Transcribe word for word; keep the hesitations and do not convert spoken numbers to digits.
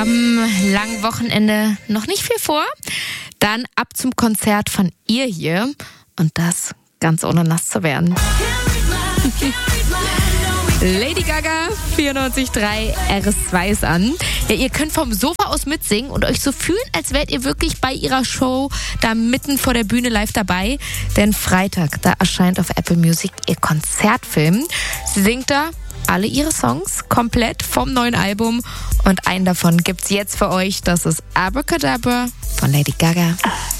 am langen Wochenende noch nicht viel vor. Dann ab zum Konzert von ihr hier. Und das ganz ohne nass zu werden. Lady Gaga, vierundneunzig Komma drei R S zwei ist an. Ja, ihr könnt vom Sofa aus mitsingen und euch so fühlen, als wärt ihr wirklich bei ihrer Show da mitten vor der Bühne live dabei. Denn Freitag, da erscheint auf Apple Music ihr Konzertfilm. Sie singt da alle ihre Songs komplett vom neuen Album. Und einen davon gibt's jetzt für euch. Das ist Abracadabra von Lady Gaga.